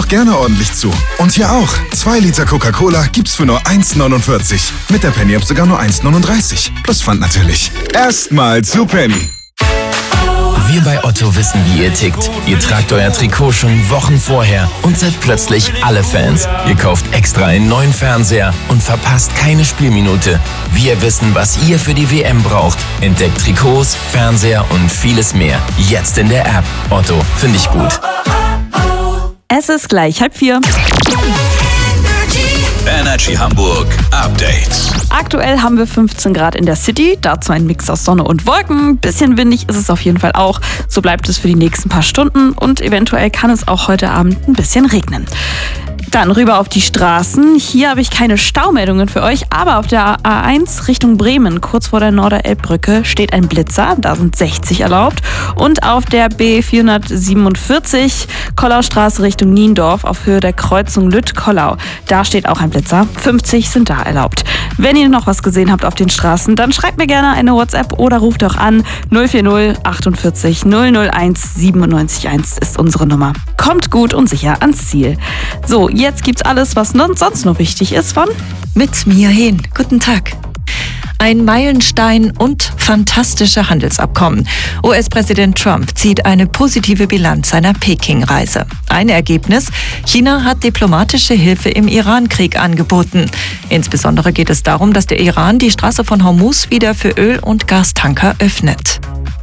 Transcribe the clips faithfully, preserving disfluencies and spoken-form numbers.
doch gerne ordentlich zu. Und hier auch. zwei Liter Coca-Cola gibt's für nur eins neunundvierzig. Mit der Penny App sogar nur eins neununddreißig. Plus Pfand natürlich. Erstmal zu Penny. Wir bei Otto wissen, wie ihr tickt. Ihr tragt euer Trikot schon Wochen vorher und seid plötzlich alle Fans. Ihr kauft extra einen neuen Fernseher und verpasst keine Spielminute. Wir wissen, was ihr für die W M braucht. Entdeckt Trikots, Fernseher und vieles mehr. Jetzt in der App. Otto, finde ich gut. Es ist gleich halb vier. Energy Hamburg Updates. Aktuell haben wir fünfzehn Grad in der City, dazu ein Mix aus Sonne und Wolken. Bisschen windig ist es auf jeden Fall auch. So bleibt es für die nächsten paar Stunden und eventuell kann es auch heute Abend ein bisschen regnen. Dann rüber auf die Straßen. Hier habe ich keine Staumeldungen für euch, aber auf der A eins Richtung Bremen, kurz vor der Norderelbbrücke, steht ein Blitzer. Da sind sechzig erlaubt. Und auf der B vierhundertsiebenundvierzig, Kollaustraße Richtung Niendorf, auf Höhe der Kreuzung Lütt-Kollau. Da steht auch ein Blitzer. fünfzig sind da erlaubt. Wenn ihr noch was gesehen habt auf den Straßen, dann schreibt mir gerne eine WhatsApp oder ruft auch an. null vier null achtundvierzig null null eins siebenundneunzig eins ist unsere Nummer. Kommt gut und sicher ans Ziel. So, jetzt gibt's alles, was sonst noch wichtig ist von mit Mia Hehn. Guten Tag. Ein Meilenstein und fantastische Handelsabkommen. U S-Präsident Trump zieht eine positive Bilanz seiner Peking-Reise. Ein Ergebnis: China hat diplomatische Hilfe im Iran-Krieg angeboten. Insbesondere geht es darum, dass der Iran die Straße von Hormuz wieder für Öl- und Gastanker öffnet.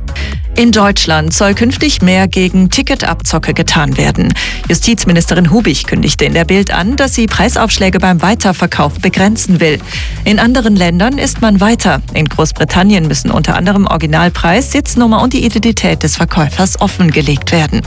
In Deutschland soll künftig mehr gegen Ticketabzocke getan werden. Justizministerin Hubig kündigte in der Bild an, dass sie Preisaufschläge beim Weiterverkauf begrenzen will. In anderen Ländern ist man weiter. In Großbritannien müssen unter anderem Originalpreis, Sitznummer und die Identität des Verkäufers offengelegt werden.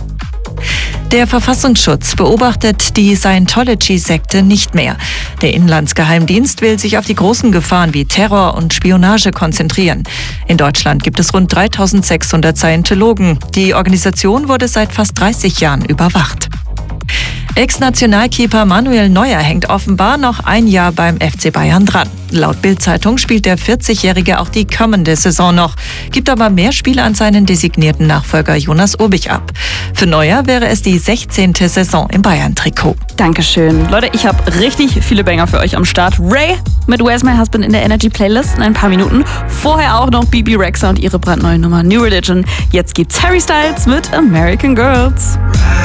Der Verfassungsschutz beobachtet die Scientology-Sekte nicht mehr. Der Inlandsgeheimdienst will sich auf die großen Gefahren wie Terror und Spionage konzentrieren. In Deutschland gibt es rund dreitausendsechshundert Scientologen. Die Organisation wurde seit fast dreißig Jahren überwacht. Ex-Nationalkeeper Manuel Neuer hängt offenbar noch ein Jahr beim F C Bayern dran. Laut Bild-Zeitung spielt der vierzigjährige auch die kommende Saison noch, gibt aber mehr Spiele an seinen designierten Nachfolger Jonas Urbich ab. Für Neuer wäre es die sechzehnte Saison im Bayern-Trikot. Dankeschön. Leute, ich habe richtig viele Banger für euch am Start. Ray mit Where's My Husband in der Energy Playlist in ein paar Minuten. Vorher auch noch Bebe Rexha und ihre brandneue Nummer New Religion. Jetzt gibt's Harry Styles mit American Girls.